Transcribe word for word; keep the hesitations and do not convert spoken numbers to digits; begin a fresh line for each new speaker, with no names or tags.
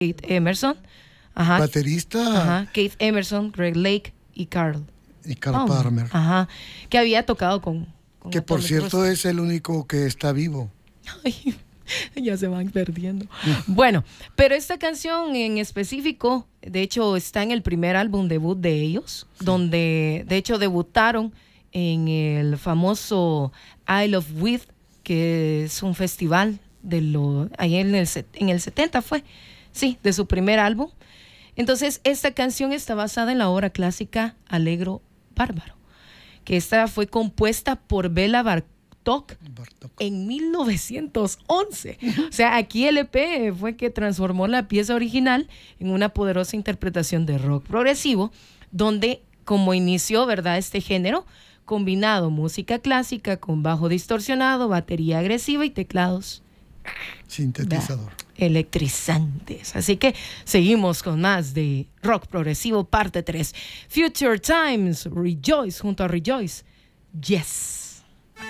Keith Emerson. Ajá.
Baterista.
Ajá. Keith Emerson, Greg Lake y Carl.
Y Carl Palmer.
Ajá. Que había tocado con. con
que por
Atomic
cierto
Rose.
es el único que está vivo.
Ay, ya se van perdiendo. Bueno, pero esta canción en específico, de hecho, está en el primer álbum debut de ellos, sí. donde de hecho debutaron en el famoso Isle of Wight, que es un festival de lo ahí en el, en el setenta fue, sí, de su primer álbum. Entonces, esta canción está basada en la obra clásica Allegro Bárbaro, que esta fue compuesta por Bela Bartók Bartók en mil novecientos once. O sea, aquí el E P fue que transformó la pieza original en una poderosa interpretación de rock progresivo, donde como inició, ¿verdad?, este género, combinado música clásica con bajo distorsionado, batería agresiva y teclados
sintetizador,
¿verdad?, electrizantes. Así que seguimos con más de rock progresivo parte tres. Future Times, Rejoice junto a Rejoice. Yes.